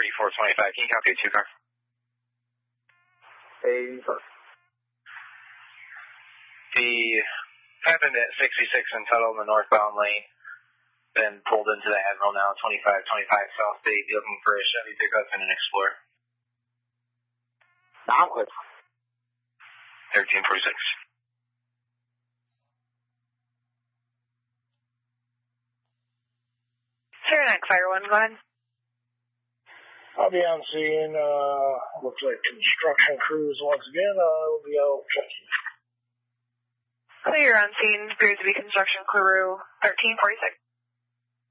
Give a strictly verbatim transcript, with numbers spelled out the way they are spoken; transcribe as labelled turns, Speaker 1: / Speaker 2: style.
Speaker 1: thirty-four twenty-five. Can you calculate two car?
Speaker 2: eighty-four.
Speaker 1: The happened at sixty-six and Tuttle in the northbound lane. Then pulled into the Admiral now, twenty-five twenty-five South State, looking for a Chevy pickup and an Explorer.
Speaker 2: I'm clear.
Speaker 1: thirteen forty-six.
Speaker 3: Sure, next fire one, go ahead.
Speaker 4: I'll be on scene. Uh, looks like construction crews once again. Uh, will be out checking.
Speaker 3: Clear on scene. Appears to be construction crew thirteen forty-six.